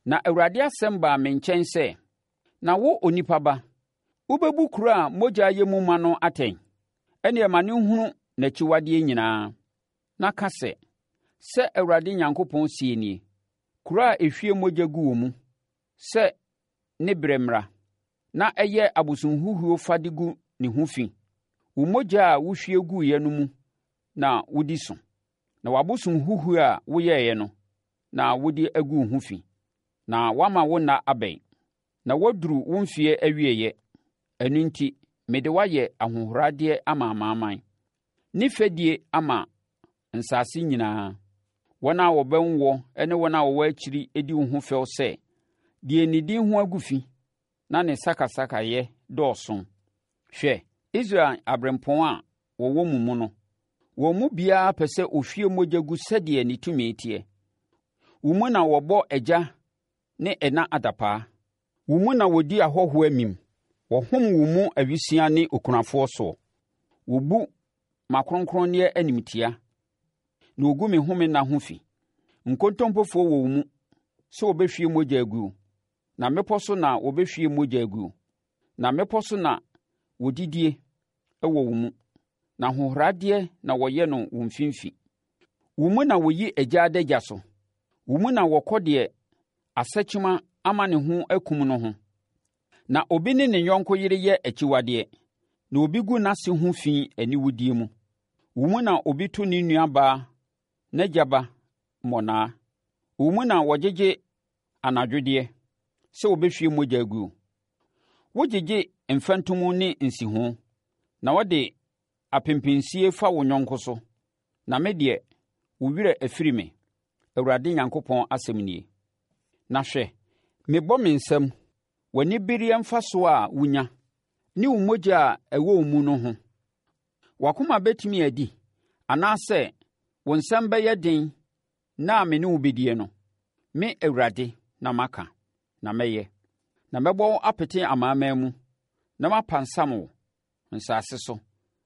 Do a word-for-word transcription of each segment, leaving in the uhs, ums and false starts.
Na Awurade asɛm baa me nkyɛn sɛ, na wo onipa ba, wobɛbu kuro a mogya yɛ mu ma no atɛn, ɛnneɛ ma ne hunu n'akyiwadeɛ nyinaa, na ka sɛ, sɛ Awurade Onyankopɔn sie nie, kuro a ehwie mogya gu wɔ mu, sɛ ne berɛ mmra, na ɛyɛ abosomhuhuo fa de gu ne ho fi. Wo mogya a wohwie guiɛ no mu na wodi so, na w'abosomhuhuo a woyɛeɛ no, na wode agu wo ho fi. Na wama wo nna abɛn, na woaduru wo mfeɛ awieeɛ. Ɛno enti, mede woayɛ ahohoradeɛ ama amanaman, ne fɛdie ama nsase nyinaa. Wɔn a wɔbɛn wo ne wɔn a wɔwɔ akyiri di wo ho fɛw sɛ, deɛ ne din ho agu fi, na ne sakasakayɛ dɔɔso. Hwɛ, Israel aberempɔn a wɔwɔ mu mu no, wɔn mu biara pɛ sɛ ohwie mogya gu sɛdeɛ ne tumi teɛ. Wo mu na wɔbɔ agya ne ɛna adapaa. Wo mu na wɔdi ahɔhoɔ amim. Wɔhom wo mu awisiaa ne okunafoɔ soɔ. Wɔbu m'akronkronneɛ animtia, na wɔgu me home nna ho fi. Nkontompofoɔ wɔ wo mu sɛ wɔbɛhwie mogya aguo, na mmepɔ so na wɔbɛhwie mogya aguo, na mmepɔ so na wɔdidie wɔ wo mu, na ahohoradeɛ na wɔyɛ no wo mfimfi. Wo mu na wɔyi agya adagya so. Wo mu na wɔkɔ deɛ asɛkyima ama ne ho akum no ho. Na obi ne ne yɔnko yere yɛ akyiwadeɛ, na obi gu n'ase ho fi aniwudie mu. Wo mu na obi to ne nuabaa n'agya ba mmɔnaa. Wo mu na wɔgyegye anadwodeɛ sɛ wɔbɛhwie mogya aguo. Wogyegye mfɛntom ne nsiho, na wɔde apempensie fa wo yɔnko so. Na me deɛ, wo werɛ afiri me, Awurade Onyankopɔn asɛm nie. Na hwɛ, mebɔ me nsam, w'anibereɛ mfasoɔ a wonya, ne wo mogya a ɛwɔ wo mu no ho. W'akoma bɛtumi adi, anaasɛ wo nsɛm bɛyɛ den na me ne wo bɛdie no. Me Awurade na maka, na mɛyɛ. Na mɛbɔ wo apete amanaman mu, na mapansam wo nsase so.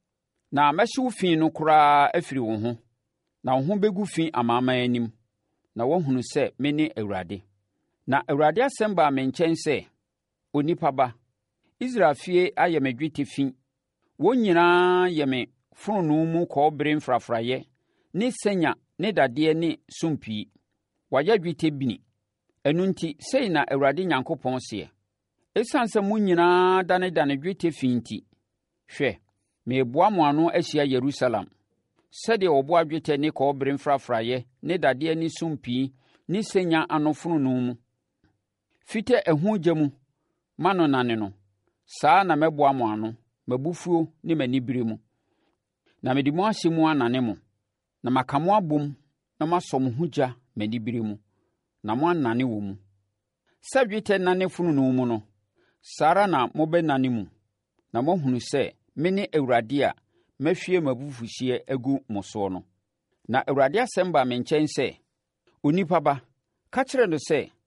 Na mɛhye wo fi no koraa afiri wo ho, na wo ho bɛgu fi amanaman anim, na woahunu sɛ me ne Awurade. Na Awurade asɛm baa me nkyɛn sɛ, onipa ba, Israel fie ayɛ me dwetɛ fi. Wɔn nyinaa yɛ me fononoo mu kɔbere mfrafraeɛ ne sanya ne dadeɛ ne sompii. Wɔayɛ dwetɛ bini. Ɛno nti, sei na Awurade Onyankopɔn seɛ. Esiane sɛ mo nyinaa danedane dwetɛ fi nti, hwɛ, meboa mo ano ahyia Yerusalem, sɛdeɛ wɔboa dwetɛ ne kɔbere mfrafraeɛ ne dadeɛ ne sompii ne sanya ano fononoo mu. Fitɛ ɛho gya mu ma no nane no, saa na mɛboa mo ano, m'abufuo ne m'anibere mu. Na mede mo ahyɛ mu anane mo, na maka mo abom na masɔ mo ho gya m'anibere mu, na mo anane wɔ mu. Sɛ dwetɛ nane fononoo mu no, saa ara na mobɛnane mu, na moahunu sɛ me ne Awurade a mɛhwie m'abufuhyeɛ agu mo soɔ no. Na Awurade asɛm baa me nkyɛn sɛ, onipa ba, ka kyerɛ no sɛ,